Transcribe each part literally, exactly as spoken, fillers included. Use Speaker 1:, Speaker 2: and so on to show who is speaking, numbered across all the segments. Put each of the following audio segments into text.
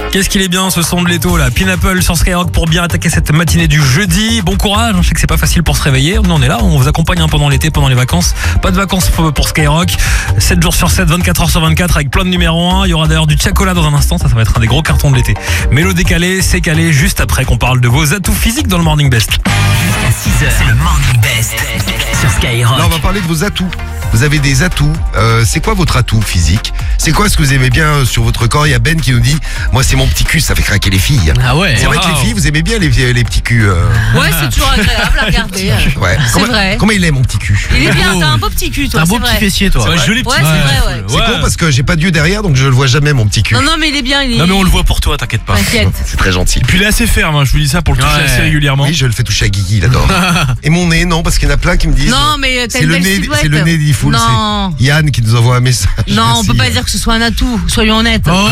Speaker 1: Qu'est-ce qu'il est bien ce son de Leto là, Pineapple sur Skyrock pour bien attaquer cette matinée du jeudi. Bon courage, je sais que c'est pas facile pour se réveiller. Nous on est là, on vous accompagne hein, pendant l'été, pendant les vacances. Pas de vacances pour, pour Skyrock. sept jours sur sept, vingt-quatre heures sur vingt-quatre avec plein de numéros un. Il y aura d'ailleurs du Chacola dans un instant, ça, ça va être un des gros cartons de l'été. Mélo décalé, c'est calé juste après qu'on parle de vos atouts physiques dans le Morning Best.
Speaker 2: Jusqu'à six heures, c'est le Morning Best sur Skyrock.
Speaker 3: Là, on va parler de vos atouts. Vous avez des atouts. Euh, c'est quoi votre atout physique? C'est quoi ce que vous aimez bien sur votre corps? Il y a Ben qui nous dit, moi c'est mon petit cul, ça fait craquer les filles.
Speaker 2: Ah ouais.
Speaker 3: C'est vrai que les filles, vous aimez bien les, les petits culs. Euh...
Speaker 4: Ouais, c'est toujours agréable à regarder.
Speaker 3: Ouais.
Speaker 4: C'est
Speaker 3: Comment,
Speaker 4: vrai.
Speaker 3: comment il est mon petit cul?
Speaker 4: Il est bien, t'as un beau petit cul, toi.
Speaker 2: T'as un
Speaker 4: c'est
Speaker 2: beau
Speaker 4: vrai.
Speaker 2: petit fessier, toi.
Speaker 1: Ouais, joli petit.
Speaker 4: Ouais, c'est vrai, ouais.
Speaker 3: C'est con parce que j'ai pas d'yeux derrière, donc je le vois jamais mon petit cul.
Speaker 4: Non, non, mais il est bien. Il est...
Speaker 1: Non mais on le voit pour toi, t'inquiète pas.
Speaker 4: T'inquiète.
Speaker 3: C'est très gentil.
Speaker 1: Et puis il est assez ferme, hein, je vous dis ça pour le toucher
Speaker 2: Ouais.
Speaker 1: assez régulièrement.
Speaker 3: Oui, je le fais toucher à Guigui, il adore. Et mon nez, non, parce qu'il y en a plein qui me disent.
Speaker 4: Non, mais t'as
Speaker 3: c'est
Speaker 4: une
Speaker 3: le
Speaker 4: belle
Speaker 3: nez,
Speaker 4: silhouette.
Speaker 3: c'est le nez d'Ifoul.
Speaker 4: Non.
Speaker 3: C'est Yann qui nous envoie un message.
Speaker 4: Non, on
Speaker 3: Merci.
Speaker 4: peut pas dire que ce soit un atout, soyons honnêtes.
Speaker 2: Oh.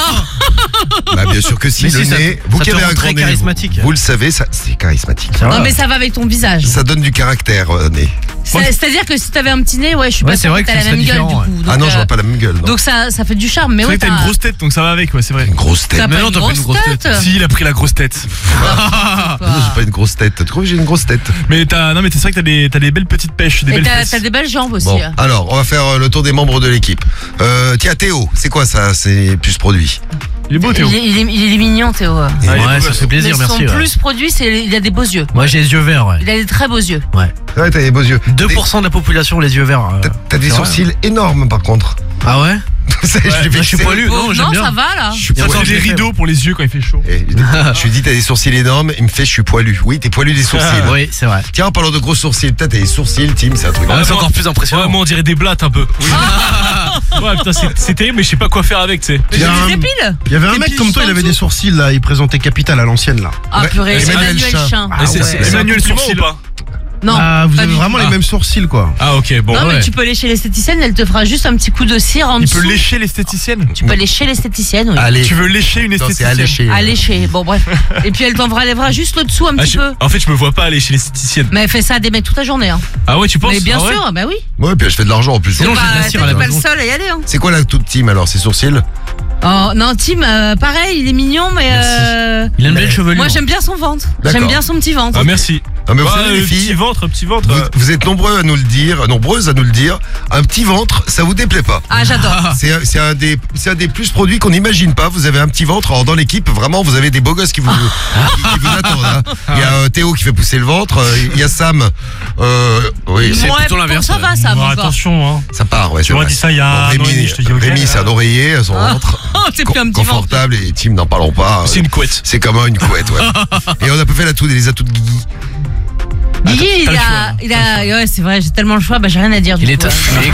Speaker 3: Bah bien sûr que si,
Speaker 2: Mais
Speaker 3: le
Speaker 2: si, ça-
Speaker 3: nez.
Speaker 2: ça
Speaker 3: Vous
Speaker 2: te
Speaker 3: qui avez
Speaker 2: rend
Speaker 3: un
Speaker 2: très
Speaker 3: grand nez,
Speaker 2: charismatique.
Speaker 3: vous, vous le savez, ça, c'est charismatique.
Speaker 2: Ça va.
Speaker 4: Non, mais ça va avec ton visage.
Speaker 3: Ça donne du caractère, euh, nez.
Speaker 4: C'est- C'est-à-dire que si t'avais un petit nez, ouais, je suis
Speaker 2: Ouais,
Speaker 4: pas
Speaker 2: c'est
Speaker 4: sûre
Speaker 2: vrai
Speaker 4: que
Speaker 2: que
Speaker 4: t'as la
Speaker 2: ce
Speaker 4: même
Speaker 2: serait
Speaker 4: gueule du
Speaker 2: différent,
Speaker 4: coup.
Speaker 3: Ah
Speaker 4: Donc,
Speaker 3: non, je
Speaker 4: euh,
Speaker 3: vois pas la même gueule. Non.
Speaker 4: Donc ça, ça fait du charme, mais
Speaker 1: C'est
Speaker 4: ouais,
Speaker 1: vrai que t'as une
Speaker 4: t'as-
Speaker 1: grosse tête, donc ça va avec, ouais, c'est vrai.
Speaker 3: Une grosse tête.
Speaker 4: T'as
Speaker 2: Mais
Speaker 4: pas
Speaker 2: non,
Speaker 4: une
Speaker 2: t'as pas une
Speaker 4: grosse
Speaker 2: grosse
Speaker 4: tête.
Speaker 1: Si, il a pris la grosse tête.
Speaker 3: Ah, non, j'ai pas une grosse tête. Tu trouves que j'ai une grosse tête?
Speaker 1: Mais t'as, non mais c'est vrai que t'as des, t'as des belles petites pêches, des
Speaker 4: Et
Speaker 1: belles
Speaker 4: t'as
Speaker 1: fesses.
Speaker 4: t'as des belles jambes aussi.
Speaker 3: Bon, alors, on va faire euh, le tour des membres de l'équipe. Euh, tiens, Théo, c'est quoi ça? C'est plus produit.
Speaker 1: Il est beau Théo.
Speaker 4: Il est, il, est, il est mignon, Théo.
Speaker 1: Ah, il est
Speaker 2: Ouais,
Speaker 1: beau,
Speaker 2: ça
Speaker 1: gosse.
Speaker 2: fait plaisir,
Speaker 4: Mais son
Speaker 2: merci. ouais.
Speaker 4: plus produit, c'est il a des beaux yeux.
Speaker 2: Moi, j'ai les yeux verts, ouais.
Speaker 4: Il a des très beaux yeux.
Speaker 3: Ouais, t'as des beaux yeux.
Speaker 2: deux pour cent de la population, les yeux verts. euh,
Speaker 3: T'as- T'as des
Speaker 2: c'est vrai.
Speaker 3: sourcils énormes par contre.
Speaker 2: Ah ouais?
Speaker 3: Ça, je l'ai
Speaker 2: Moi, je suis
Speaker 3: vexé.
Speaker 2: poilu, non,
Speaker 4: Oh,
Speaker 2: j'aime bien.
Speaker 4: ça va là.
Speaker 3: Je suis
Speaker 1: Ça
Speaker 3: poilu.
Speaker 1: fait des
Speaker 2: je l'ai fait,
Speaker 1: rideaux pour les yeux quand il fait chaud.
Speaker 3: Et je lui dis t'as des sourcils énormes, il me fait je suis poilu. Oui, t'es poilu des sourcils.
Speaker 2: Oui, c'est vrai.
Speaker 3: Tiens, en parlant de gros sourcils, peut-être t'as des sourcils, Tim, c'est un truc.
Speaker 1: Ah,
Speaker 2: c'est
Speaker 1: moi-
Speaker 2: encore plus impressionnant.
Speaker 1: Ouais, moi on dirait des blattes un peu. Ouais, putain, c'est, c'est terrible, mais je sais pas quoi faire avec, tu sais.
Speaker 4: Mais
Speaker 5: Il y a
Speaker 4: tu
Speaker 5: un-
Speaker 4: les épiles.
Speaker 5: Il y avait un
Speaker 4: Des
Speaker 5: mec
Speaker 4: petits
Speaker 5: comme toi,
Speaker 4: en
Speaker 5: il avait
Speaker 4: dessous.
Speaker 5: des sourcils là, il présentait Capital à l'ancienne là.
Speaker 4: Ah
Speaker 3: Ouais,
Speaker 4: purée, c'est
Speaker 3: Emmanuel
Speaker 4: Emmanuel
Speaker 3: Chin.
Speaker 4: Chin.
Speaker 1: Et c'est,
Speaker 4: Ah
Speaker 1: c'est
Speaker 4: ouais.
Speaker 1: Emmanuel
Speaker 2: C'est un
Speaker 1: Sourcil
Speaker 2: compliment
Speaker 1: ou pas?
Speaker 4: Non,
Speaker 5: Ah, vous
Speaker 4: pas
Speaker 5: avez
Speaker 4: du
Speaker 5: vraiment
Speaker 4: tout.
Speaker 5: les mêmes sourcils quoi.
Speaker 1: Ah ok, bon.
Speaker 4: Non,
Speaker 1: ouais.
Speaker 4: mais tu peux lécher l'esthéticienne, elle te fera juste un petit coup de cire en
Speaker 1: Il
Speaker 4: dessous.
Speaker 1: peut lécher l'esthéticienne.
Speaker 4: Tu peux lécher l'esthéticienne, oui.
Speaker 3: Allez.
Speaker 1: Tu veux lécher une
Speaker 3: Non, c'est
Speaker 1: esthéticienne?
Speaker 3: alléché.
Speaker 4: À lécher, bon bref. Et puis elle t'enverra les bras juste au-dessous un
Speaker 1: Ah,
Speaker 4: petit
Speaker 1: je-
Speaker 4: peu.
Speaker 1: En fait, je me vois pas aller chez l'esthéticienne.
Speaker 4: Mais elle fait ça à des mecs toute la journée. Hein.
Speaker 1: Ah ouais, tu penses?
Speaker 4: Mais bien
Speaker 1: Ah ouais
Speaker 4: sûr, bah oui.
Speaker 3: Ouais, puis je fais de l'argent en plus.
Speaker 2: Sinon,
Speaker 4: Bah,
Speaker 2: j'ai de la cire à la
Speaker 4: t'es pas le
Speaker 2: maison.
Speaker 4: seul à y aller. Hein.
Speaker 3: C'est quoi la toute team alors? Ces sourcils?
Speaker 4: Oh, non, Tim, euh, pareil, il est mignon, mais euh,
Speaker 2: Il a une belle chevelure.
Speaker 4: moi j'aime bien son ventre.
Speaker 3: D'accord.
Speaker 4: J'aime bien son petit ventre.
Speaker 1: Ah merci.
Speaker 3: Ah, mais vous
Speaker 1: Ouais,
Speaker 3: savez, les
Speaker 1: le
Speaker 3: filles,
Speaker 1: petit ventre, petit ventre.
Speaker 3: vous,
Speaker 1: euh,
Speaker 3: vous êtes nombreux à nous le dire, nombreuses à nous le dire. Un petit ventre, ça vous déplaît pas?
Speaker 4: Ah, j'adore.
Speaker 3: C'est un- c'est un des c'est un des plus produits qu'on n'imagine pas. Vous avez un petit ventre. Alors dans l'équipe, vraiment, vous avez des beaux gosses qui vous qui, qui vous attendent. hein. Il y a euh, Théo qui fait pousser le ventre. euh, Il y a Sam. Euh, oui,
Speaker 2: C'est
Speaker 4: Ouais,
Speaker 2: plutôt
Speaker 4: bon,
Speaker 2: l'inverse,
Speaker 4: Ça va, ça
Speaker 1: bon,
Speaker 4: va.
Speaker 1: attention, hein.
Speaker 3: ça part. Ouais,
Speaker 1: Tu
Speaker 3: c'est
Speaker 1: m'aurais
Speaker 3: vrai.
Speaker 1: dit ça il y a
Speaker 3: Bon,
Speaker 1: un an et
Speaker 3: Rémi,
Speaker 1: demi, je te dis ok.
Speaker 3: Rémi, c'est un oreiller, son ventre.
Speaker 4: Oh, c'est plus un petit ventre.
Speaker 3: Confortable et Tim, n'en parlons pas.
Speaker 1: C'est une couette.
Speaker 3: C'est comme une couette, ouais. Et on a peu fait la tout, les atouts de Guigui.
Speaker 4: Guigui,
Speaker 1: t'as
Speaker 4: il
Speaker 1: le choix,
Speaker 4: a,
Speaker 1: là.
Speaker 4: il a, ouais, c'est vrai, j'ai tellement le choix, bah j'ai rien à dire. Du
Speaker 2: Il est
Speaker 4: coup,
Speaker 2: tough.
Speaker 4: ouais.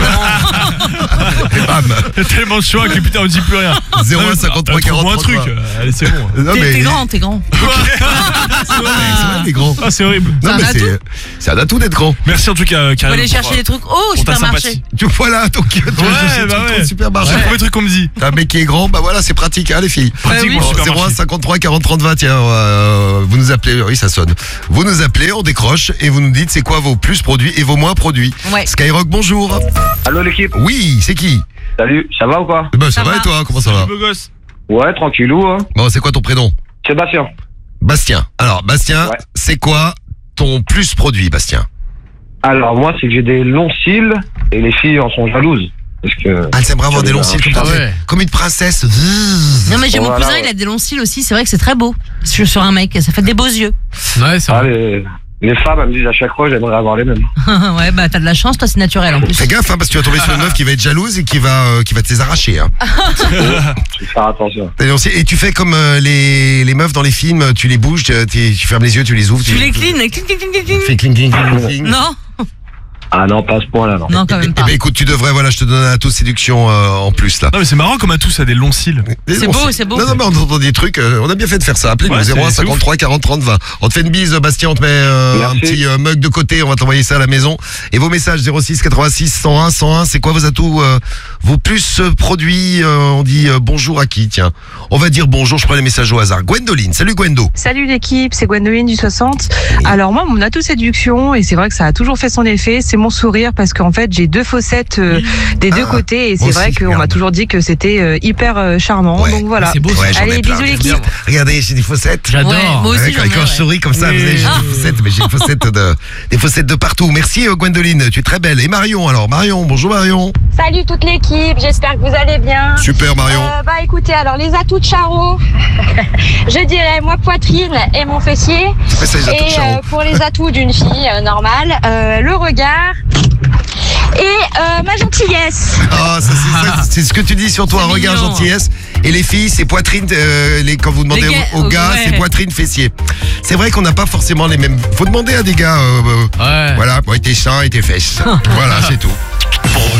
Speaker 2: Il est grand.
Speaker 3: Et bam.
Speaker 1: Il y a tellement de choix que putain on dit plus rien.
Speaker 3: zéro un cinquante-trois
Speaker 1: Trouve-moi
Speaker 3: quarante
Speaker 1: un truc. euh, Allez, c'est bon.
Speaker 3: Non,
Speaker 4: T'es
Speaker 3: mais
Speaker 4: t'es grand, t'es grand.
Speaker 3: c'est vrai, t'es grand.
Speaker 1: Ah, c'est horrible.
Speaker 3: Non,
Speaker 4: un
Speaker 3: mais
Speaker 4: atout.
Speaker 3: c'est c'est un atout d'être grand.
Speaker 1: Merci en tout cas,
Speaker 4: Faut
Speaker 1: Karim.
Speaker 4: aller chercher les trucs au
Speaker 1: pour ta
Speaker 4: supermarché.
Speaker 1: sympathie.
Speaker 3: Tu vois là, donc tu
Speaker 1: Ouais, bah ouais.
Speaker 3: au supermarché.
Speaker 1: C'est le premier truc qu'on me dit.
Speaker 3: T'as un mec qui est grand, bah voilà, c'est pratique, hein, les filles.
Speaker 1: Pratique
Speaker 4: oui.
Speaker 1: pour le
Speaker 3: zéro un
Speaker 1: supermarché.
Speaker 3: cinquante-trois quarante trente vingt, tiens, euh, vous nous appelez, oui, ça sonne. Vous nous appelez, on décroche et vous nous dites c'est quoi vos plus produits et vos moins produits.
Speaker 4: Ouais.
Speaker 3: Skyrock, bonjour.
Speaker 6: Allô l'équipe,
Speaker 3: Oui, c'est qui?
Speaker 6: salut, ça va ou quoi?
Speaker 3: Eh ben, ça,
Speaker 4: Ça
Speaker 3: va,
Speaker 4: va.
Speaker 3: et toi, comment ça va?
Speaker 1: Beau gosse.
Speaker 6: Ouais, tranquillou, hein.
Speaker 3: Bon, c'est quoi ton prénom?
Speaker 6: Sébastien.
Speaker 3: Bastien. Alors, Bastien,
Speaker 6: Ouais.
Speaker 3: c'est quoi ton plus produit, Bastien?
Speaker 6: Alors moi, c'est que j'ai des longs cils et les filles en sont jalouses. Parce que...
Speaker 3: Ah, elle aimerait avoir des longs cils comme ça,
Speaker 2: Ah ouais.
Speaker 3: comme une princesse.
Speaker 4: Non, mais j'ai mon
Speaker 6: Voilà,
Speaker 4: cousin,
Speaker 6: ouais.
Speaker 4: il a des longs cils aussi, c'est vrai que c'est très beau. Sur, sur un mec, ça fait des beaux yeux.
Speaker 2: Ouais, c'est
Speaker 6: Ah,
Speaker 2: vrai.
Speaker 6: les... les femmes, elles me disent à chaque fois, j'aimerais avoir les mêmes.
Speaker 4: Ouais, bah t'as de la chance, toi c'est naturel en plus.
Speaker 3: Fais gaffe, hein, parce que tu vas tomber sur une meuf qui va être jalouse et qui va, euh, qui va te les arracher. Hein.
Speaker 6: Je vais faire attention.
Speaker 3: T'as des longs cils. Et tu fais comme euh, les, les meufs dans les films, tu les bouges, tu, tu- tu fermes les yeux, tu les ouvres.
Speaker 4: Tu les clean, clean, clean, clean, clean,
Speaker 3: Tu
Speaker 4: clean.
Speaker 3: fais cling, cling, cling, cling.
Speaker 4: Non,
Speaker 6: Ah non, pas à ce point-là, non.
Speaker 4: non, quand même
Speaker 3: Eh
Speaker 4: pas.
Speaker 3: ben écoute, tu devrais, voilà, je te donne un atout de séduction euh, en plus là.
Speaker 1: Non mais c'est marrant comme un tout ça, des longs cils.
Speaker 4: C'est
Speaker 3: Non,
Speaker 4: beau, c'est beau.
Speaker 3: Non, non, mais on entend des trucs, euh, on a bien fait de faire ça. Appelez-nous
Speaker 1: Ouais,
Speaker 3: zéro un
Speaker 1: c'est- c'est
Speaker 3: cinquante-trois quarante trente vingt. On te fait une bise, Bastien, on te met euh, un
Speaker 6: Merci.
Speaker 3: petit euh, mug de côté, on va t'envoyer ça à la maison. Et vos messages zéro six quatre-vingt-six cent un cent un, c'est quoi vos atouts euh, vos plus euh, produits, euh, on dit euh, bonjour à qui? Tiens, on va dire bonjour, je prends les messages au hasard. Gwendoline, salut Gwendo.
Speaker 7: Salut l'équipe, c'est Gwendoline du soixante. Alors moi, mon atout séduction, et c'est vrai que ça a toujours fait son effet, c'est mon sourire parce qu'en fait j'ai deux fossettes euh, des deux
Speaker 3: Ah,
Speaker 7: côtés et
Speaker 3: moi
Speaker 7: c'est vrai
Speaker 3: aussi,
Speaker 7: qu'on
Speaker 3: regarde.
Speaker 7: m'a toujours dit que c'était euh, hyper euh, charmant.
Speaker 3: Ouais.
Speaker 7: Donc voilà.
Speaker 1: C'est beau, ça.
Speaker 3: Ouais, j'en ai
Speaker 7: Allez,
Speaker 3: plein.
Speaker 7: bisous l'équipe.
Speaker 3: Regardez, j'ai des fossettes.
Speaker 1: J'adore.
Speaker 4: Ouais, moi aussi,
Speaker 3: Ouais,
Speaker 4: j'en
Speaker 3: quand,
Speaker 4: ai,
Speaker 3: quand je
Speaker 4: ouais.
Speaker 3: souris comme ça,
Speaker 1: Oui.
Speaker 3: vous savez, j'ai
Speaker 4: Ah.
Speaker 3: des faussettes, mais j'ai des faussettes de, des faussettes de partout. Merci euh, Gwendoline, tu es très belle. Et Marion alors, Marion, bonjour Marion.
Speaker 8: Salut toute l'équipe, j'espère que vous allez bien.
Speaker 3: Super Marion.
Speaker 8: Euh, bah écoutez, alors les atouts de Charo, je dirais moi poitrine et mon fessier.
Speaker 3: Ouais, ça, les atouts de
Speaker 8: Et
Speaker 3: Charo.
Speaker 8: euh, pour les atouts d'une fille euh, normale, euh, le regard et euh, ma gentillesse.
Speaker 3: Ah, ça, c'est, ça, c'est ce que tu dis sur toi,
Speaker 4: C'est
Speaker 3: regard
Speaker 4: mignon.
Speaker 3: gentillesse. Et les filles, c'est poitrine, euh, les, quand vous demandez
Speaker 4: Les gars,
Speaker 3: aux, aux gars,
Speaker 4: ouais.
Speaker 3: c'est poitrine, fessier. C'est vrai qu'on n'a pas forcément les mêmes. Faut demander à des gars, euh, euh,
Speaker 1: Ouais.
Speaker 3: voilà, ouais, tes seins et tes fesses. Voilà, c'est tout.